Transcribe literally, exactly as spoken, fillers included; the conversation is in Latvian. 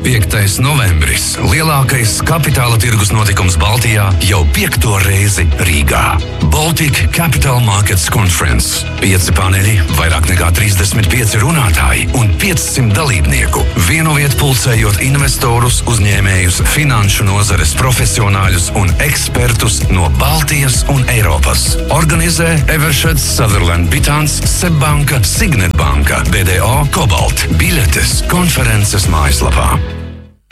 piektais novembris – lielākais kapitāla tirgus notikums Baltijā jau piekto reizi Rīgā. Baltic Capital Markets Conference. Pieci paneļi, vairāk nekā trīsdesmit pieci runātāji un piecsimt dalībnieku. Vienoviet pulcējot investorus, uzņēmējus, finanšu nozares profesionāļus un ekspertus no Baltijas un Eiropas. Organizē Eversheds, Sutherland Bittāns, Seb Banka, Signet Banka, B D O, Cobalt. Biļetes konferences mājaslapā.